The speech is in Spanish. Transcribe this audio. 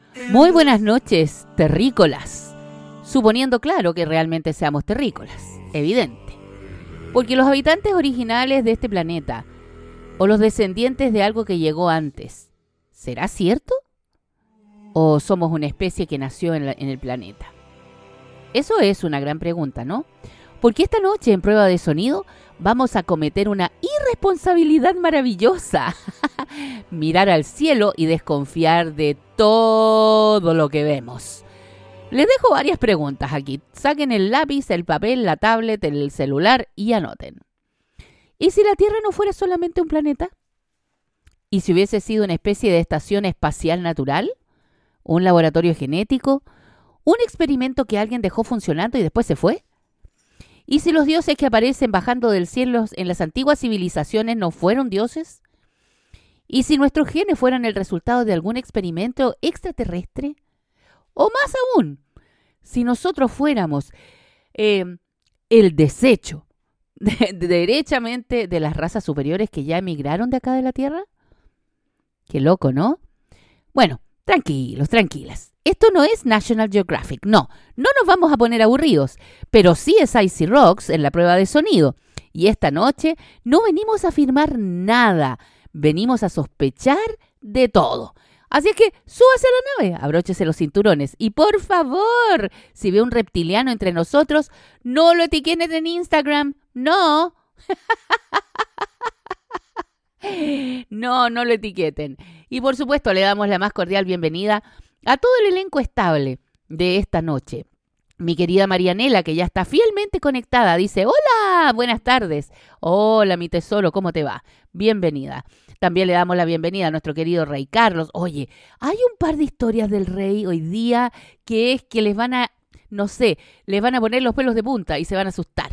Muy buenas noches, terrícolas. Suponiendo, claro, que realmente seamos terrícolas. Evidente. Porque los habitantes originales de este planeta, o los descendientes de algo que llegó antes, ¿será cierto? ¿O somos una especie que nació en el planeta? Eso es una gran pregunta, ¿no? Porque esta noche en Prueba de Sonido vamos a cometer una irresponsabilidad maravillosa. Mirar al cielo y desconfiar de todo lo que vemos. Les dejo varias preguntas aquí. Saquen el lápiz, el papel, la tablet, el celular y anoten. ¿Y si la Tierra no fuera solamente un planeta? ¿Y si hubiese sido una especie de estación espacial natural? ¿Un laboratorio genético? ¿Un experimento que alguien dejó funcionando y después se fue? ¿Y si los dioses que aparecen bajando del cielo en las antiguas civilizaciones no fueron dioses? ¿Y si nuestros genes fueran el resultado de algún experimento extraterrestre? O más aún, si nosotros fuéramos el desecho derechamente de las razas superiores que ya emigraron de acá de la Tierra. Qué loco, ¿no? Bueno, tranquilos, tranquilas. Esto no es National Geographic, no nos vamos a poner aburridos, pero sí es Icy Rocks en la prueba de sonido. Y esta noche no venimos a afirmar nada, venimos a sospechar de todo. Así es que súbase a la nave, abróchese los cinturones y por favor, si ve un reptiliano entre nosotros, no lo etiqueten en Instagram, no. No lo etiqueten. Y por supuesto le damos la más cordial bienvenida a todo el elenco estable de esta noche. Mi querida Marianela, que ya está fielmente conectada, dice, hola, buenas tardes. Hola, mi tesoro, ¿cómo te va? Bienvenida. También le damos la bienvenida a nuestro querido Rey Carlos. Oye, hay un par de historias del Rey hoy día que es que les van a, no sé, les van a poner los pelos de punta y se van a asustar.